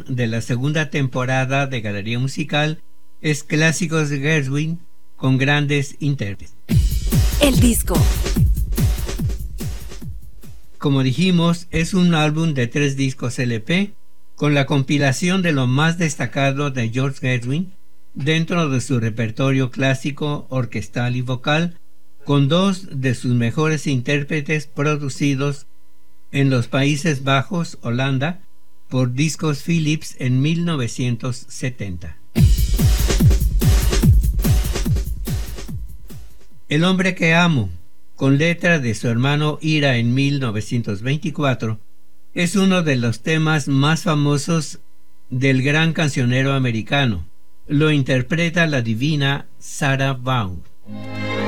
de la segunda temporada de Galería Musical es Clásicos de Gershwin con grandes intérpretes. El disco. Como dijimos, es un álbum de 3 discos LP con la compilación de lo más destacado de George Gershwin dentro de su repertorio clásico, orquestal y vocal, con 2 de sus mejores intérpretes producidos en los Países Bajos, Holanda, por Discos Philips en 1970. El hombre que amo, con letra de su hermano Ira en 1924, es uno de los temas más famosos del gran cancionero americano. Lo interpreta la divina Sarah Vaughan.